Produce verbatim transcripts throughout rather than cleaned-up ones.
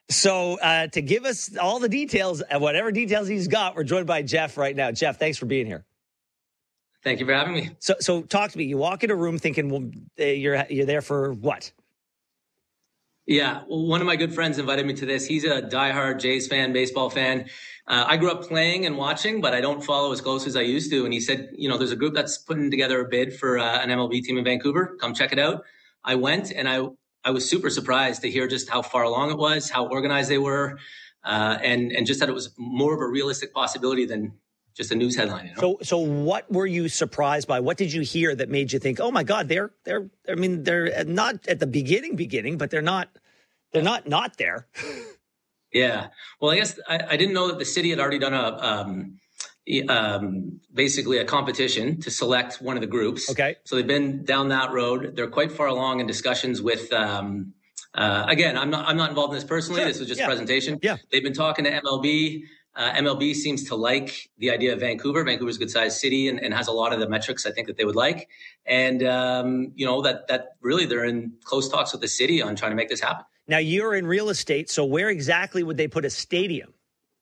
So uh, to give us all the details, and whatever details he's got, we're joined by Jeff right now. Jeff, thanks for being here. Thank you for having me. So, so talk to me. You walk in a room thinking, well, you're you're there for what? Yeah, well, one of my good friends invited me to this. He's a diehard Jays fan, baseball fan. Uh, I grew up playing and watching, but I don't follow as close as I used to. And he said, you know, there's a group that's putting together a bid for uh, an M L B team in Vancouver. Come check it out. I went, and I I was super surprised to hear just how far along it was, how organized they were, uh, and and just that it was more of a realistic possibility than just a news headline. You know? So, so what were you surprised by? What did you hear that made you think, "Oh my God, they're they're"? I mean, they're not at the beginning, beginning, but they're not they're not not there. Yeah. Well, I guess I, I didn't know that the city had already done a um, um, basically a competition to select one of the groups. Okay. So they've been down that road. They're quite far along in discussions with. Um, uh, again, I'm not I'm not involved in this personally. Sure. This was just yeah. a presentation. Yeah. They've been talking to M L B. Uh, M L B seems to like the idea of Vancouver. Vancouver's a good-sized city and, and has a lot of the metrics I think that they would like. And, um, you know, that that really they're in close talks with the city on trying to make this happen. Now, you're in real estate, so where exactly would they put a stadium?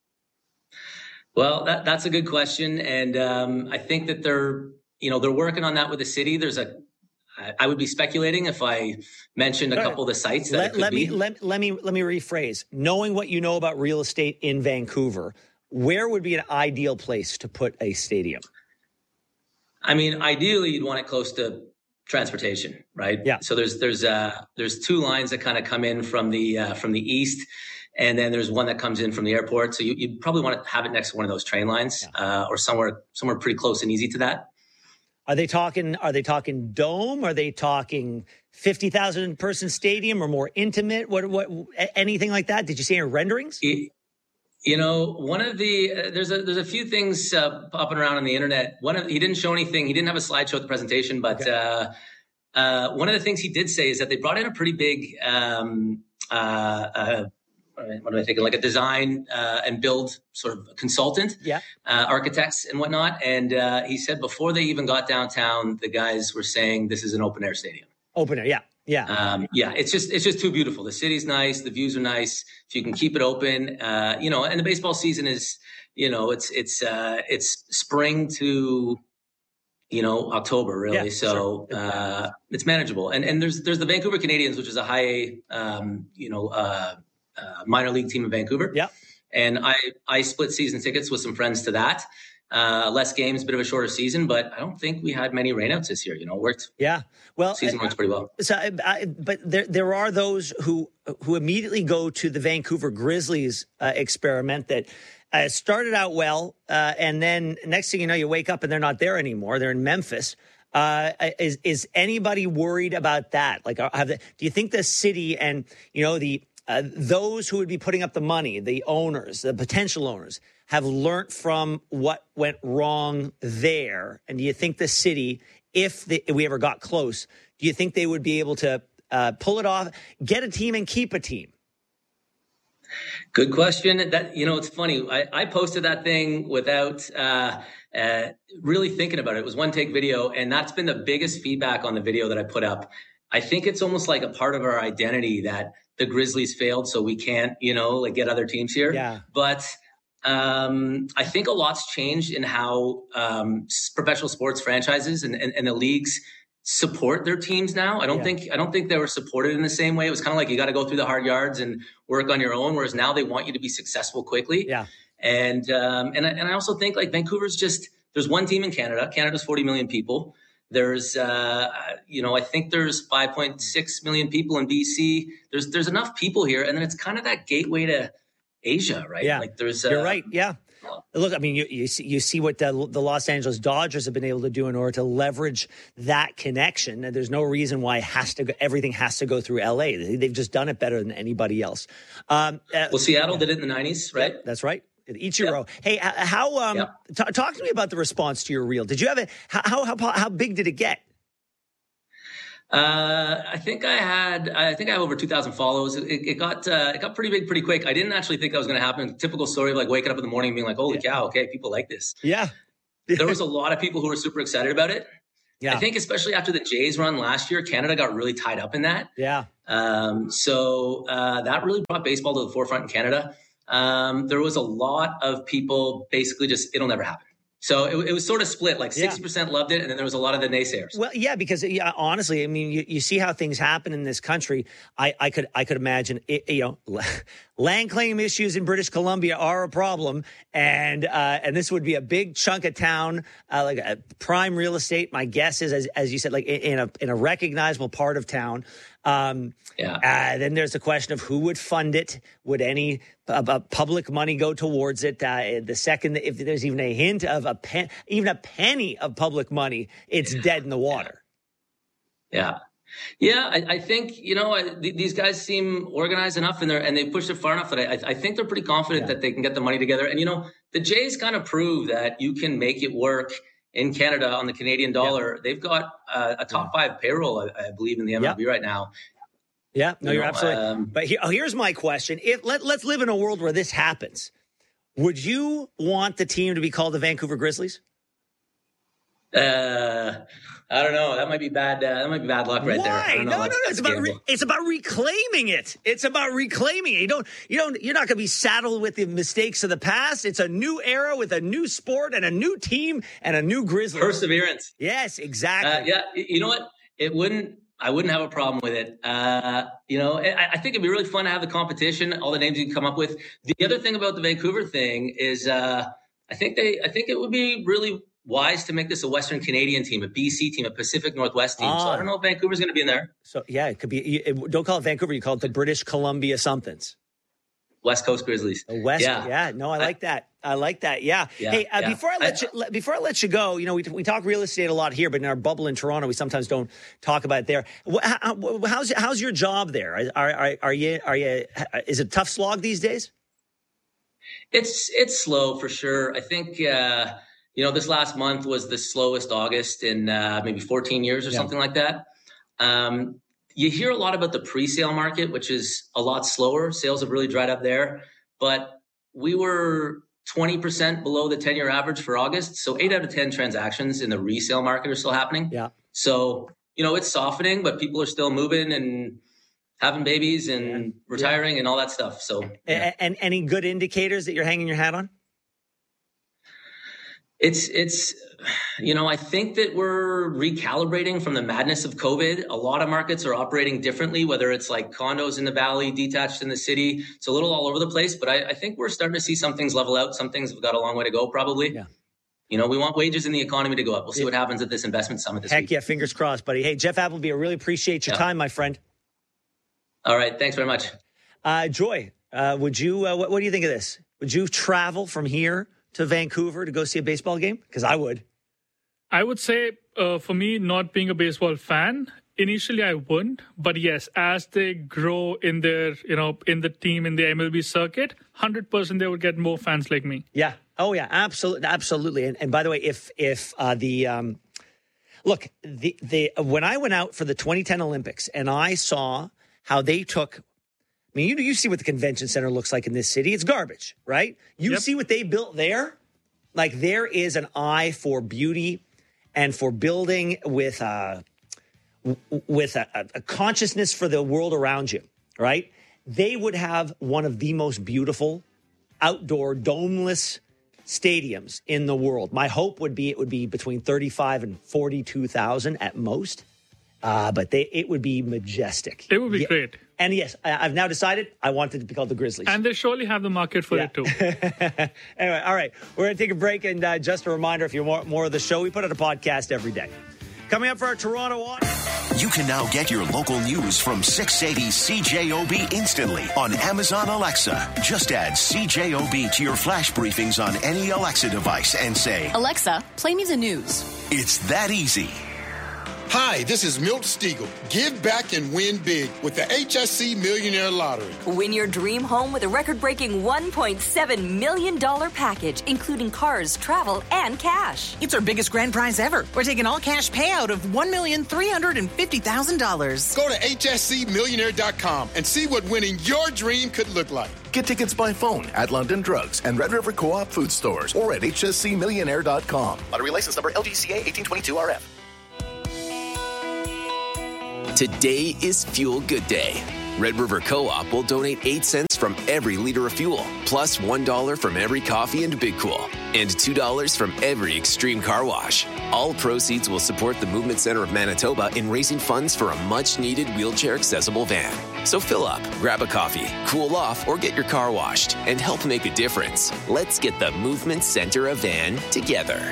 Well, that, that's a good question. And um, I think that they're, you know, they're working on that with the city. There's a I would be speculating if I mentioned a couple of the sites that let, it could let be. me let, let me let me rephrase. Knowing what you know about real estate in Vancouver, where would be an ideal place to put a stadium? I mean, ideally, you'd want it close to transportation, right? Yeah. So there's there's uh there's two lines that kind of come in from the uh, from the east, and then there's one that comes in from the airport. So you you probably want to have it next to one of those train lines, yeah. uh, or somewhere somewhere pretty close and easy to that. Are they talking? Are they talking dome? Are they talking fifty thousand person stadium or more intimate? What? What? Anything like that? Did you see any renderings? It, you know, one of the uh, there's a there's a few things uh, popping around on the internet. One of he didn't show anything. He didn't have a slideshow at the presentation, but okay. uh, uh, one of the things he did say is that they brought in a pretty big. Um, uh, uh, What am I thinking? Like a design uh, and build sort of consultant, yeah, uh, architects and whatnot. And uh, he said before they even got downtown, the guys were saying this is an open air stadium. Open air, yeah, yeah, um, yeah. It's just it's just too beautiful. The city's nice, the views are nice. If you can keep it open, uh, you know. And the baseball season is, you know, it's it's uh, it's spring to, you know, October really. Yeah, so sure. uh, it's manageable. And and there's there's the Vancouver Canadians, which is a high, um, you know. Uh, Uh, minor league team in Vancouver. Yeah. And I, I split season tickets with some friends to that. Uh, less games, bit of a shorter season, but I don't think we had many rainouts this year. You know, it worked. Yeah. Well, season uh, works pretty well. So, I, but there, there are those who, who immediately go to the Vancouver Grizzlies uh, experiment that uh, started out well. Uh, and then next thing you know, you wake up and they're not there anymore. They're in Memphis. Uh, is, is anybody worried about that? Like, have the, do you think the city and, you know, the, Uh, those who would be putting up the money, the owners, the potential owners, have learned from what went wrong there? And do you think the city, if, the, if we ever got close, do you think they would be able to uh, pull it off, get a team and keep a team? Good question. That, you know, it's funny. I, I posted that thing without uh, uh, really thinking about it. It was one take video, and that's been the biggest feedback on the video that I put up. I think it's almost like a part of our identity that the Grizzlies failed, so we can't, you know, like get other teams here. Yeah. But um, I think a lot's changed in how um, professional sports franchises and, and, and the leagues support their teams now. I don't yeah. think I don't think they were supported in the same way. It was kind of like you got to go through the hard yards and work on your own, whereas now they want you to be successful quickly. Yeah. And um, and I, and I also think like Vancouver's just there's one team in Canada. Canada's forty million people. There's, uh, you know, I think there's five point six million people in B C. There's, there's enough people here, and then it's kind of that gateway to Asia, right? Yeah, like there's. Uh, You're right. Yeah. Well, Look, I mean, you you see, you see what the, the Los Angeles Dodgers have been able to do in order to leverage that connection. And there's no reason why it has to go, everything has to go through L A. They've just done it better than anybody else. Um, uh, well, Seattle yeah. did it in the nineties, right? Yeah, that's right. Ichiro. Yep. Hey, how? Um, yep. t- talk to me about the response to your reel. Did you have a how how how big did it get? Uh, I think I had, I think I have over two thousand follows. It, it got, uh, it got pretty big pretty quick. I didn't actually think that was going to happen. Typical story of like waking up in the morning and being like, holy yeah. cow, okay, people like this. Yeah. There was a lot of people who were super excited about it. Yeah. I think especially after the Jays run last year, Canada got really tied up in that. Yeah. Um, so uh, that really brought baseball to the forefront in Canada. Um, there was a lot of people basically just, it'll never happen. So it, it was sort of split, like sixty percent yeah. loved it, and then there was a lot of the naysayers. Well, yeah, because yeah, honestly, I mean, you, you see how things happen in this country. I, I could I could imagine, it, you know, land claim issues in British Columbia are a problem, and uh, and this would be a big chunk of town, uh, like a prime real estate. My guess is, as as you said, like in a in a recognizable part of town. Um, yeah. Uh, then there's the question of who would fund it. Would any uh, public money go towards it? Uh, the second, if there's even a hint of a pen, even a penny of public money, it's dead in the water. Yeah. Yeah, I, I think, you know, I, th- these guys seem organized enough and, they're, and they pushed it far enough that I, I think they're pretty confident yeah. that they can get the money together. And, you know, the Jays kind of prove that you can make it work in Canada on the Canadian dollar. Yeah. They've got uh, a top yeah. five payroll, I, I believe, in the M L B yeah. right now. Yeah, no, you you're know, absolutely. Um, but here, oh, here's my question: If let let's live in a world where this happens, would you want the team to be called the Vancouver Grizzlies? Uh, I don't know. That might be bad. Uh, that might be bad luck right Why? there. I don't know. No, no, no. It's about re- it's about reclaiming it. It's about reclaiming it. You don't. You don't. You're not going to be saddled with the mistakes of the past. It's a new era with a new sport and a new team and a new Grizzlies. Perseverance. Yes, exactly. Uh, yeah. You know what? It wouldn't. I wouldn't have a problem with it. Uh, you know, I, I think it'd be really fun to have the competition, all the names you can come up with. The other thing about the Vancouver thing is, uh, I think they, I think it would be really wise to make this a Western Canadian team, a B C team, a Pacific Northwest team. Ah. So I don't know if Vancouver's going to be in there. So yeah, it could be. It, don't call it Vancouver. You call it the British Columbia somethings. West Coast Grizzlies. The West, yeah. yeah. No, I like that. I like that. Yeah. yeah hey, uh, yeah. before I let I, you before I let you go, you know, we we talk real estate a lot here, but in our bubble in Toronto, we sometimes don't talk about it there. How, how's how's your job there? Are are are you are you? Is it a tough slog these days? It's it's slow for sure. I think uh, you know this last month was the slowest August in uh, maybe fourteen years or yeah. something like that. Um, You hear a lot about the pre-sale market, which is a lot slower. Sales have really dried up there. But we were twenty percent below the ten-year average for August. So eight out of ten transactions in the resale market are still happening. Yeah. So, you know, it's softening, but people are still moving and having babies and yeah. retiring yeah. and all that stuff. So, yeah. and, and any good indicators that you're hanging your hat on? It's, it's, you know, I think that we're recalibrating from the madness of COVID. A lot of markets are operating differently, whether it's like condos in the valley, detached in the city. It's a little all over the place, but I, I think we're starting to see some things level out. Some things have got a long way to go, probably. Yeah. You know, we want wages in the economy to go up. We'll see yeah. what happens at this investment summit this Heck week. Heck yeah, fingers crossed, buddy. Hey, Jeff Appleby, I really appreciate your yeah. time, my friend. All right. Thanks very much. Uh, Joy, uh, would you, uh, what, what do you think of this? Would you travel from here to Vancouver to go see a baseball game? Because I would. I would say, uh, for me, not being a baseball fan, initially I wouldn't. But yes, as they grow in their, you know, in the team, in the M L B circuit, one hundred percent they would get more fans like me. Yeah. Oh, yeah. Absolutely. Absolutely. And, and by the way, if if uh, the um, look, the the when I went out for the twenty ten Olympics and I saw how they took. I mean, you you see what the convention center looks like in this city. It's garbage, right? You yep. see what they built there. Like there is an eye for beauty and for building with a, with a, a consciousness for the world around you, right? They would have one of the most beautiful outdoor domeless stadiums in the world. My hope would be it would be between thirty-five and forty-two thousand at most. Uh, but they it would be majestic. It would be yeah. great. And yes, I've now decided I want it to be called the Grizzlies. And they surely have the market for yeah. it too. Anyway, all right. We're going to take a break. And uh, just a reminder, if you want more of the show, we put out a podcast every day. Coming up for our Toronto Watch. You can now get your local news from six eighty C J O B instantly on Amazon Alexa. Just add C J O B to your flash briefings on any Alexa device and say, Alexa, play me the news. It's that easy. Hi, this is Milt Stiegel. Give back and win big with the H S C Millionaire Lottery. Win your dream home with a record-breaking one point seven million dollars package, including cars, travel, and cash. It's our biggest grand prize ever. We're taking all-cash payout of one million three hundred fifty thousand dollars. Go to H S C millionaire dot com and see what winning your dream could look like. Get tickets by phone at London Drugs and Red River Co-op food stores or at H S C millionaire dot com. Lottery license number L G C A eighteen twenty-two R F. Today is Fuel Good Day. Red River Co-op will donate eight cents from every liter of fuel, plus one dollar from every coffee and Big Cool, and two dollars from every Extreme Car Wash. All proceeds will support the Movement Center of Manitoba in raising funds for a much-needed wheelchair-accessible van. So fill up, grab a coffee, cool off, or get your car washed, and help make a difference. Let's get the Movement Center of Van together.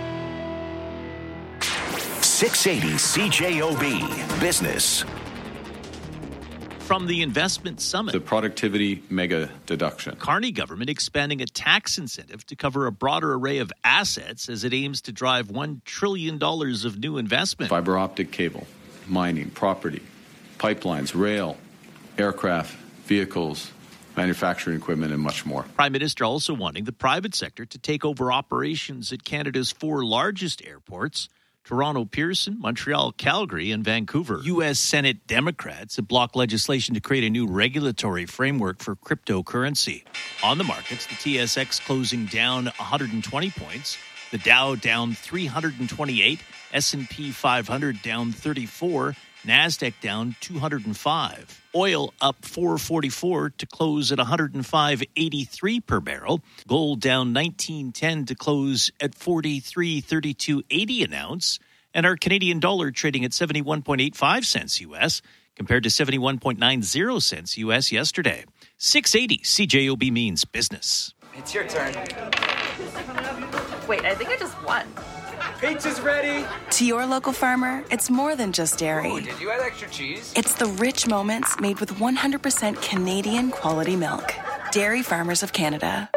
six eighty C J O B Business. From the Investment Summit. The productivity mega deduction. Carney government expanding a tax incentive to cover a broader array of assets as it aims to drive one trillion dollars of new investment. Fiber optic cable, mining, property, pipelines, rail, aircraft, vehicles, manufacturing equipment, and much more. Prime Minister also wanting the private sector to take over operations at Canada's four largest airports, Toronto, Pearson, Montreal, Calgary, and Vancouver. U S Senate Democrats have blocked legislation to create a new regulatory framework for cryptocurrency. On the markets, the T S X closing down one hundred twenty points, the Dow down three hundred twenty-eight, S and P five hundred down thirty-four, NASDAQ down two hundred five. Oil up four forty-four to close at one hundred five eighty-three per barrel. Gold down nineteen ten to close at forty-three thirty-two eighty an ounce. And our Canadian dollar trading at seventy-one point eight five cents U S compared to seventy-one point nine zero cents U S yesterday. six eighty C J O B means business. It's your turn. Wait, I think I just won. Pizza's ready. To your local farmer, it's more than just dairy. Oh, did you add extra cheese? It's the rich moments made with one hundred percent Canadian quality milk. Dairy Farmers of Canada.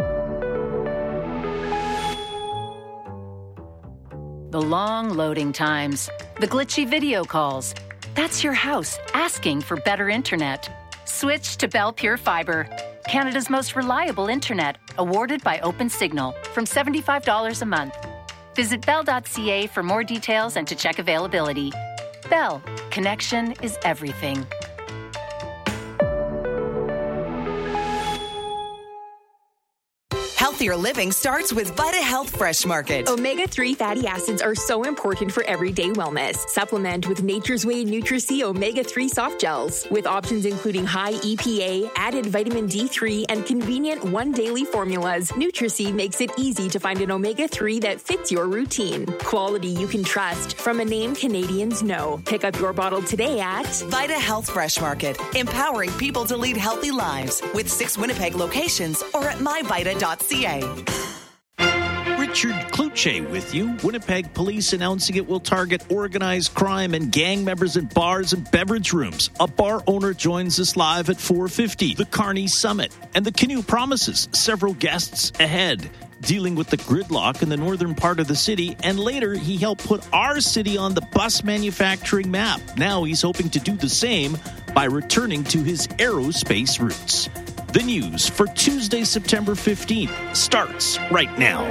The long loading times, the glitchy video calls. That's your house asking for better internet. Switch to Bell Pure Fiber, Canada's most reliable internet, awarded by OpenSignal, from seventy-five dollars a month. Visit bell dot c a for more details and to check availability. Bell, connection is everything. Healthier living starts with Vita Health Fresh Market. omega three fatty acids are so important for everyday wellness. Supplement with Nature's Way Nutri-C omega three soft gels. With options including high E P A, added vitamin D three, and convenient one daily formulas, Nutri-C makes it easy to find an omega three that fits your routine. Quality you can trust from a name Canadians know. Pick up your bottle today at Vita Health Fresh Market, empowering people to lead healthy lives with six Winnipeg locations or at my vita dot c a. Richard Kluche with you. Winnipeg police announcing it will target organized crime and gang members in bars and beverage rooms. A bar owner joins us live at four fifty. The Carney Summit and the Canoe promises several guests ahead. Dealing with the gridlock in the northern part of the city, and later he helped put our city on the bus manufacturing map. Now he's hoping to do the same by returning to his aerospace roots. The news for Tuesday, September fifteenth starts right now.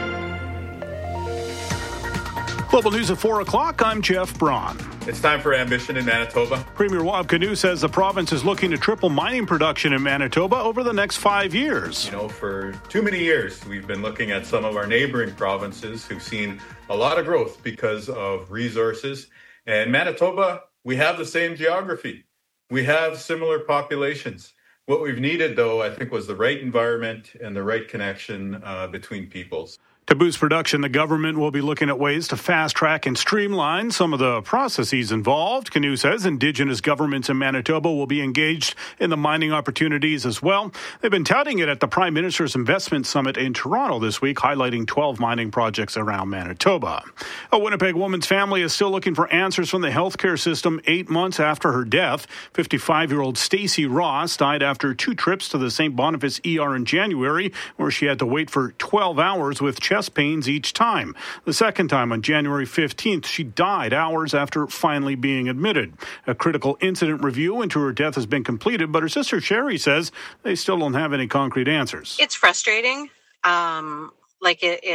Global News at four o'clock. I'm Jeff Braun. It's time for ambition in Manitoba. Premier Wab Kinew says the province is looking to triple mining production in Manitoba over the next five years. You know, for too many years, we've been looking at some of our neighboring provinces who've seen a lot of growth because of resources. And Manitoba, we have the same geography. We have similar populations. What we've needed, though, I think, was the right environment and the right connection uh, between peoples. To boost production, the government will be looking at ways to fast-track and streamline some of the processes involved. Kinew says Indigenous governments in Manitoba will be engaged in the mining opportunities as well. They've been touting it at the Prime Minister's Investment Summit in Toronto this week, highlighting twelve mining projects around Manitoba. A Winnipeg woman's family is still looking for answers from the healthcare system eight months after her death. fifty-five-year-old Stacey Ross died after two trips to the Saint Boniface E R in January, where she had to wait for twelve hours with chest pains each time. The second time on January fifteenth, she died hours after finally being admitted. A critical incident review into her death has been completed, but her sister Sherry says they still don't have any concrete answers. It's frustrating. Um, like it, it,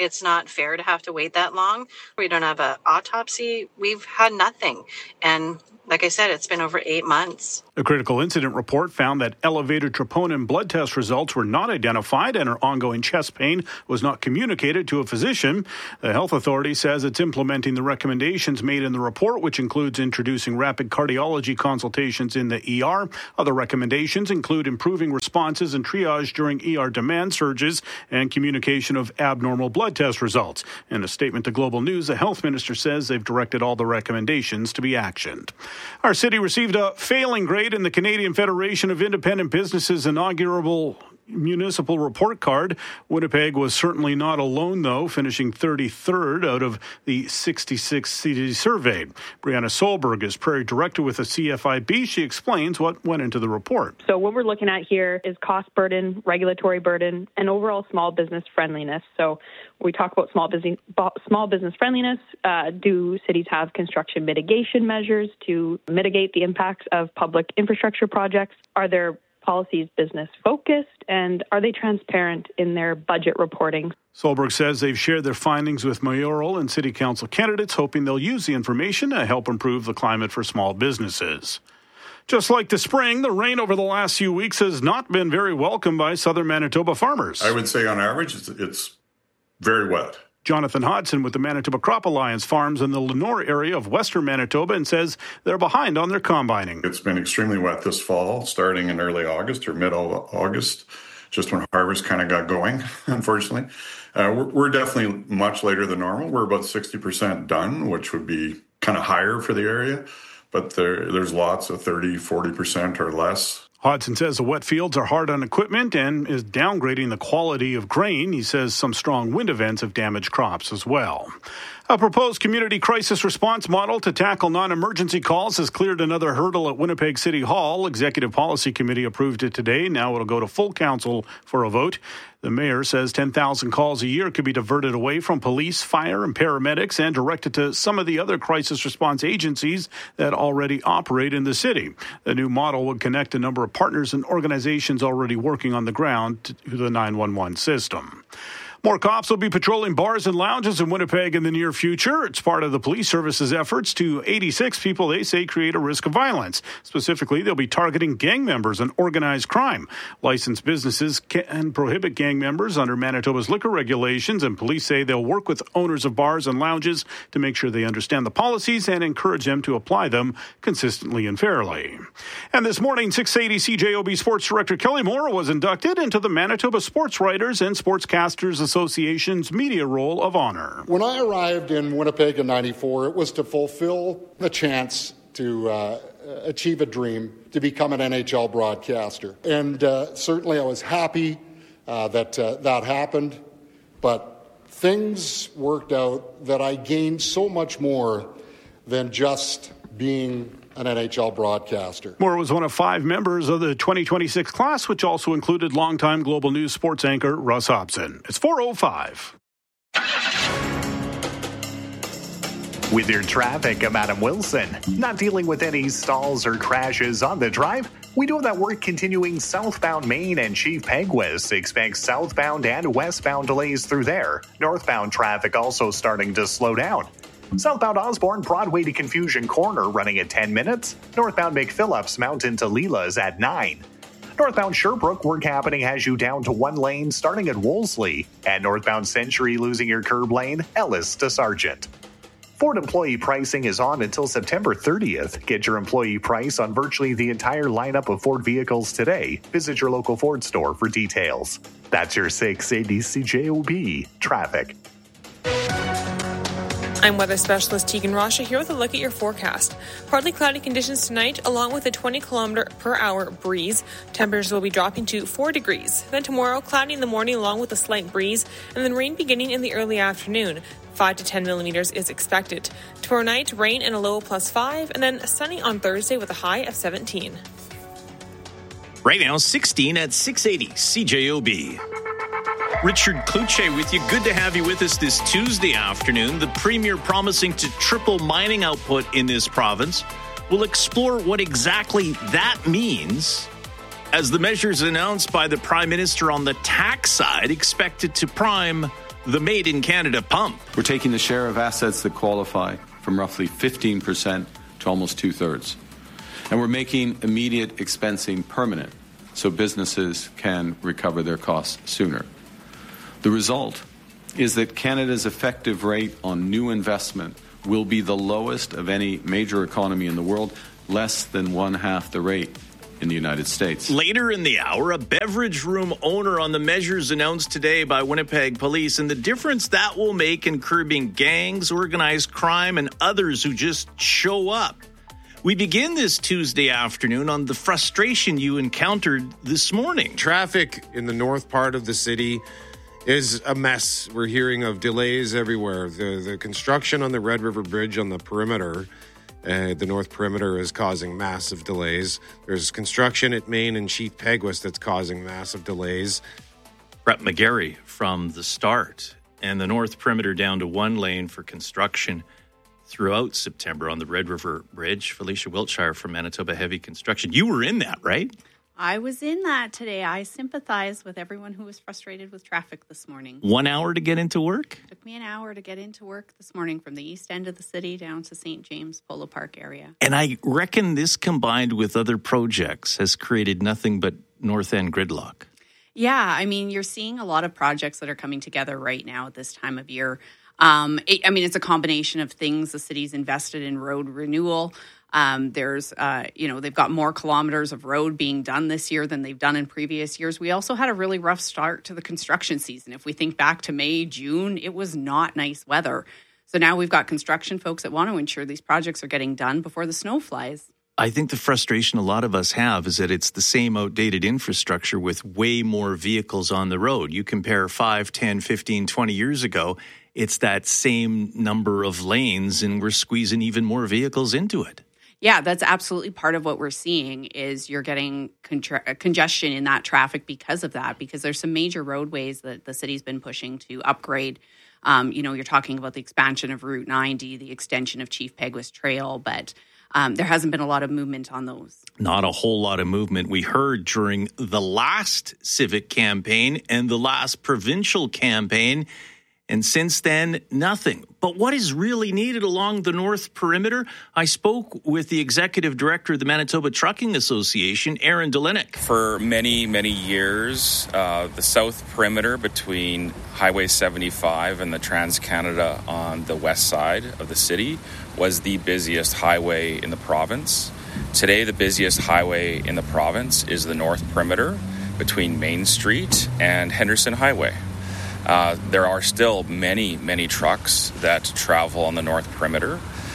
It's not fair to have to wait that long. We don't have an autopsy. We've had nothing. And like I said, it's been over eight months. A critical incident report found that elevated troponin blood test results were not identified and her ongoing chest pain was not communicated to a physician. The health authority says it's implementing the recommendations made in the report, which includes introducing rapid cardiology consultations in the E R. Other recommendations include improving responses and triage during E R demand surges and communication of abnormal blood test results. In a statement to Global News, the health minister says they've directed all the recommendations to be actioned. Our city received a failing grade in the Canadian Federation of Independent Businesses inaugural municipal report card. Winnipeg was certainly not alone, though, finishing thirty-third out of the sixty-six cities surveyed. Brianna Solberg is Prairie Director with the C F I B. She explains what went into the report. So what we're looking at here is cost burden, regulatory burden, and overall small business friendliness. So we talk about small business small business friendliness. Uh, do cities have construction mitigation measures to mitigate the impacts of public infrastructure projects? Are there policies business focused, and are they transparent in their budget reporting? Solberg says they've shared their findings with mayoral and city council candidates, hoping they'll use the information to help improve the climate for small businesses. Just like the spring, the rain over the last few weeks has not been very welcome by southern Manitoba farmers. I would say on average it's, it's very wet. Jonathan Hodson with the Manitoba Crop Alliance farms in the Lenore area of western Manitoba and says they're behind on their combining. It's been extremely wet this fall, starting in early August or mid-August, just when harvest kind of got going, unfortunately. Uh, we're, we're definitely much later than normal. We're about sixty percent done, which would be kind of higher for the area, but there, there's lots of thirty, forty percent or less. Hodson says the wet fields are hard on equipment and is downgrading the quality of grain. He says some strong wind events have damaged crops as well. A proposed community crisis response model to tackle non-emergency calls has cleared another hurdle at Winnipeg City Hall. Executive Policy Committee approved it today. Now it'll go to full council for a vote. The mayor says ten thousand calls a year could be diverted away from police, fire, and paramedics and directed to some of the other crisis response agencies that already operate in the city. The new model would connect a number of partners and organizations already working on the ground to the nine one one system. More cops will be patrolling bars and lounges in Winnipeg in the near future. It's part of the police service's efforts to eighty-six people they say create a risk of violence. Specifically, they'll be targeting gang members and organized crime. Licensed businesses can prohibit gang members under Manitoba's liquor regulations, and police say they'll work with owners of bars and lounges to make sure they understand the policies and encourage them to apply them consistently and fairly. And this morning, six eighty C J O B Sports Director Kelly Moore was inducted into the Manitoba Sports Writers and Sportscasters Association's Media Roll of Honor. When I arrived in Winnipeg in ninety-four, it was to fulfill the chance to uh, achieve a dream, to become an N H L broadcaster. And uh, certainly I was happy uh, that uh, that happened, but things worked out that I gained so much more than just being an N H L broadcaster. Moore was one of five members of the twenty twenty-six class, which also included longtime Global News sports anchor Russ Hobson. It's four oh five. With your traffic, I'm Adam Wilson. Not dealing with any stalls or crashes on the drive. We do have that work continuing southbound Main and Chief Peguis. Expect southbound and westbound delays through there. Northbound traffic also starting to slow down. Southbound Osborne, Broadway to Confusion Corner running at ten minutes. Northbound McPhillips, Mountain to Leela's at nine. Northbound Sherbrooke, work happening has you down to one lane starting at Wolseley. And northbound Century losing your curb lane, Ellis to Sargent. Ford employee pricing is on until September thirtieth. Get your employee price on virtually the entire lineup of Ford vehicles today. Visit your local Ford store for details. That's your six eighty C J O B traffic. I'm weather specialist Tegan Rasha here with a look at your forecast. Partly cloudy conditions tonight, along with a twenty kilometer per hour breeze. Temperatures will be dropping to four degrees. Then tomorrow, cloudy in the morning along with a slight breeze, and then rain beginning in the early afternoon. five to ten millimeters is expected. Tomorrow night, rain and a low plus five, and then sunny on Thursday with a high of seventeen. Right now, sixteen at six eighty C J O B. Richard Kluche with you. Good to have you with us this Tuesday afternoon. The Premier promising to triple mining output in this province. We'll explore what exactly that means as the measures announced by the Prime Minister on the tax side expected to prime the Made in Canada pump. We're taking the share of assets that qualify from roughly fifteen percent to almost two-thirds. And we're making immediate expensing permanent so businesses can recover their costs sooner. The result is that Canada's effective rate on new investment will be the lowest of any major economy in the world, less than one half the rate in the United States. Later in the hour, a beverage room owner on the measures announced today by Winnipeg Police and the difference that will make in curbing gangs, organized crime, and others who just show up. We begin this Tuesday afternoon on the frustration you encountered this morning. Traffic in the north part of the city is a mess. We're hearing of delays everywhere. The the construction on the Red River Bridge on the perimeter, uh, the north perimeter, is causing massive delays. There's construction at Main and Chief Peguis that's causing massive delays. Brett McGarry from the start, and the north perimeter down to one lane for construction throughout September on the Red River Bridge. Felicia Wiltshire from Manitoba Heavy Construction. You were in that, right? I was in that today. I sympathize with everyone who was frustrated with traffic this morning. One hour to get into work? It took me an hour to get into work this morning from the east end of the city down to Saint James Polo Park area. And I reckon this combined with other projects has created nothing but north end gridlock. Yeah, I mean, you're seeing a lot of projects that are coming together right now at this time of year. Um, it, I mean, it's a combination of things. The city's invested in road renewal. Um, there's, uh, you know, they've got more kilometers of road being done this year than they've done in previous years. We also had a really rough start to the construction season. If we think back to May, June, it was not nice weather. So now we've got construction folks that want to ensure these projects are getting done before the snow flies. I think the frustration a lot of us have is that it's the same outdated infrastructure with way more vehicles on the road. You compare five, ten, fifteen, twenty years ago, it's that same number of lanes and we're squeezing even more vehicles into it. Yeah, that's absolutely part of what we're seeing is you're getting contra- congestion in that traffic because of that, because there's some major roadways that the city's been pushing to upgrade. Um, you know, you're talking about the expansion of Route ninety, the extension of Chief Peguis Trail, but um, there hasn't been a lot of movement on those. Not a whole lot of movement. We heard during the last civic campaign and the last provincial campaign, and since then, nothing. But what is really needed along the north perimeter? I spoke with the executive director of the Manitoba Trucking Association, Aaron Dolinick. For many, many years, uh, the south perimeter between Highway seventy-five and the Trans-Canada on the west side of the city was the busiest highway in the province. Today, the busiest highway in the province is the north perimeter between Main Street and Henderson Highway. Uh, there are still many, many trucks that travel on the north perimeter.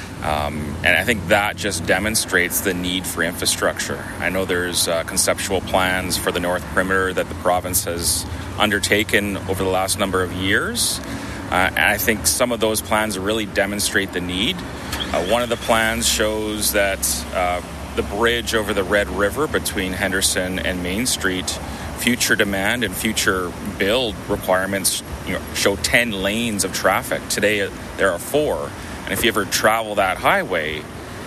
Um, and I think that just demonstrates the need for infrastructure. I know there's uh, conceptual plans for the north perimeter that the province has undertaken over the last number of years. Uh, and I think some of those plans really demonstrate the need. Uh, one of the plans shows that uh, the bridge over the Red River between Henderson and Main Street, future demand and future build requirements, you know, show ten lanes of traffic. Today, there are four. And if you ever travel that highway,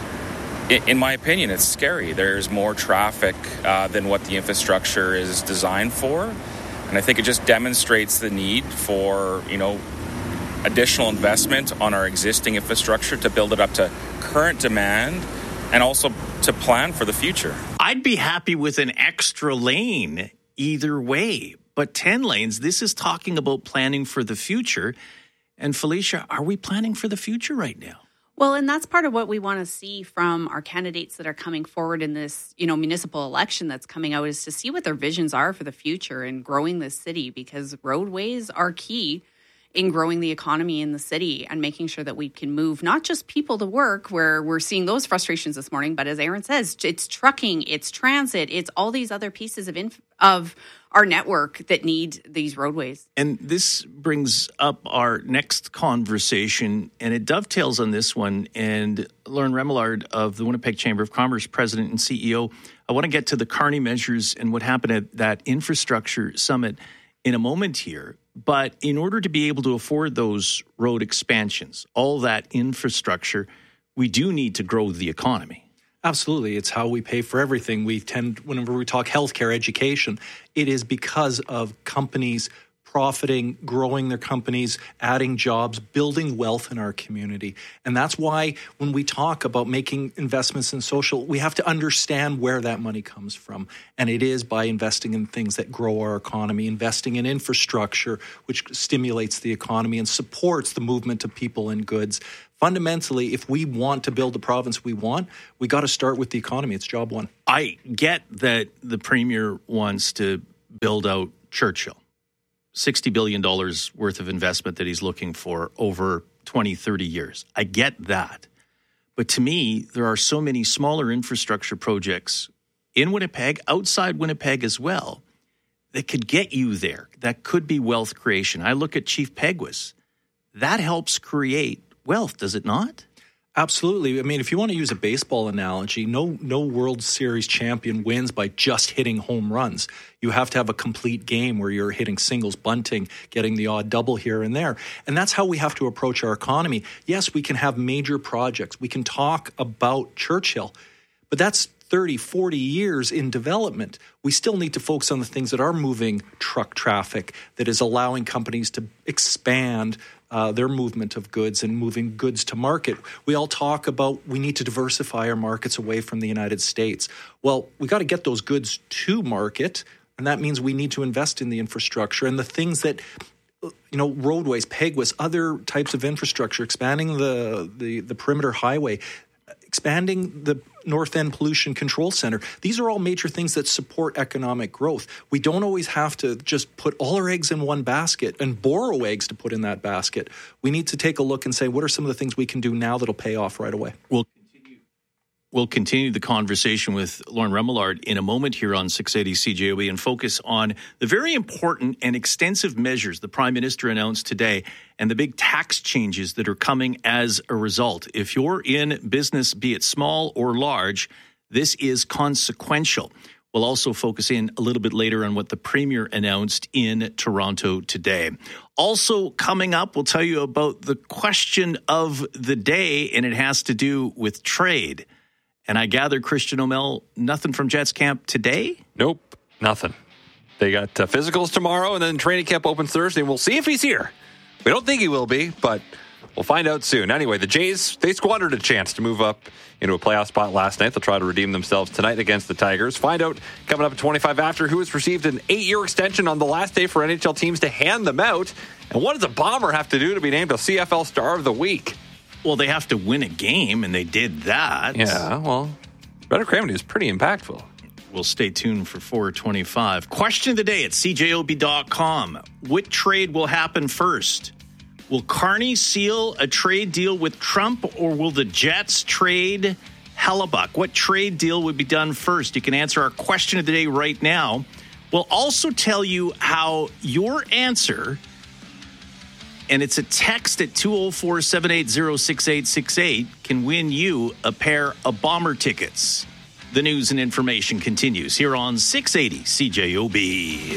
in my opinion, it's scary. There's more traffic uh, than what the infrastructure is designed for. And I think it just demonstrates the need for, you know, additional investment on our existing infrastructure to build it up to current demand and also to plan for the future. I'd be happy with an extra lane either way. But ten lanes, this is talking about planning for the future. And Felicia, are we planning for the future right now? Well, and that's part of what we want to see from our candidates that are coming forward in this, you know, municipal election that's coming out, is to see what their visions are for the future and growing this city, because roadways are key in growing the economy in the city and making sure that we can move not just people to work, where we're seeing those frustrations this morning, but as Aaron says, it's trucking, it's transit, it's all these other pieces of inf- of our network that need these roadways. And this brings up our next conversation, and it dovetails on this one. And Lauren Remillard of the Winnipeg Chamber of Commerce, President and C E O, I want to get to the Carney measures and what happened at that infrastructure summit in a moment here. But in order to be able to afford those road expansions, all that infrastructure, we do need to grow the economy. Absolutely. It's how we pay for everything. We tend, whenever we talk healthcare, education, it is because of companies profiting, growing their companies, adding jobs, building wealth in our community. And that's why when we talk about making investments in social, we have to understand where that money comes from. And it is by investing in things that grow our economy, investing in infrastructure, which stimulates the economy and supports the movement of people and goods. Fundamentally, if we want to build the province we want, we got to start with the economy. It's job one. I get that the Premier wants to build out Churchill. sixty billion dollars worth of investment that he's looking for over twenty, thirty years. I get that. But to me, there are so many smaller infrastructure projects in Winnipeg, outside Winnipeg as well, that could get you there. That could be wealth creation. I look at Chief Peguis. That helps create wealth, does it not? Absolutely. I mean, if you want to use a baseball analogy, no no World Series champion wins by just hitting home runs. You have to have a complete game where you're hitting singles, bunting, getting the odd double here and there. And that's how we have to approach our economy. Yes, we can have major projects. We can talk about Churchill, but that's thirty, forty years in development. We still need to focus on the things that are moving truck traffic, that is allowing companies to expand Uh, their movement of goods and moving goods to market. We all talk about we need to diversify our markets away from the United States. Well, we got to get those goods to market, and that means we need to invest in the infrastructure and the things that, you know, roadways, Peguis, other types of infrastructure, expanding the, the, the perimeter highway, expanding the North End Pollution Control Center. These are all major things that support economic growth. We don't always have to just put all our eggs in one basket and borrow eggs to put in that basket. We need to take a look and say, what are some of the things we can do now that'll pay off right away? We'll continue, we'll continue the conversation with Lauren Remillard in a moment here on six eighty C J O B and focus on the very important and extensive measures the Prime Minister announced today and the big tax changes that are coming as a result. If you're in business, be it small or large, this is consequential. We'll also focus in a little bit later on what the Premier announced in Toronto today. Also coming up, we'll tell you about the question of the day, and it has to do with trade. And I gather, Christian O'Mell, nothing from Jets camp today? Nope, nothing. They got uh, physicals tomorrow, and then training camp opens Thursday, and we'll see if he's here. We don't think he will be, but we'll find out soon. Anyway, the Jays, they squandered a chance to move up into a playoff spot last night. They'll try to redeem themselves tonight against the Tigers. Find out coming up at twenty-five after who has received an eight-year extension on the last day for N H L teams to hand them out. And what does a Bomber have to do to be named a C F L Star of the Week? Well, they have to win a game, and they did that. Yeah, well, Better Cramedy is pretty impactful. We'll stay tuned for four twenty-five. Question of the day at C J O B dot com. What trade will happen first? Will Carney seal a trade deal with Trump, or will the Jets trade Hellebuck? What trade deal would be done first? You can answer our question of the day right now. We'll also tell you how your answer, and it's a text at two oh four, seven eight zero, six eight six eight, can win you a pair of Bomber tickets. The news and information continues here on six eighty C J O B.